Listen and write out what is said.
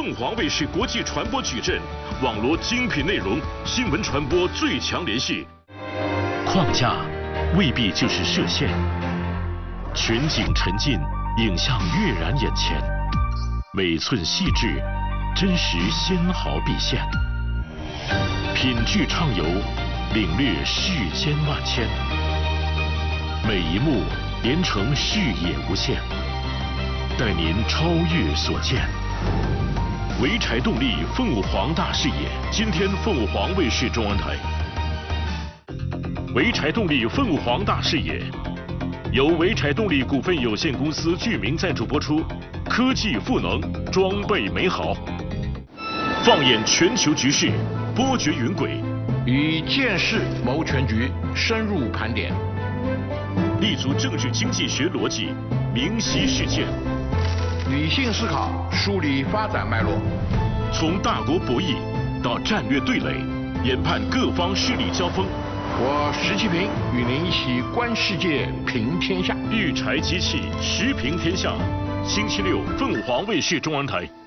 凤凰卫视国际传播矩阵，网罗精品内容，新闻传播最强联系。框架未必就是设限，全景沉浸，影像跃然眼前，每寸细致，真实纤毫毕现。品质畅游，领略世间万千，每一幕连成视野无限，带您超越所见。潍柴动力凤凰大视野，今天凤凰卫视中文台。潍柴动力凤凰大视野，由潍柴动力股份有限公司剧名赞助播出，科技赋能，装备美好。放眼全球局势，波谲云轨， 以见识谋全局，深入盘点， 立足政治经济学逻辑，明晰事件， 理性思考，梳理发展脉络， 从大国博弈到战略对垒，研判各方势力交锋。 我石其平与您一起观世界，评天下。 育柴机器，时评天下。星期六，凤凰卫视中文台。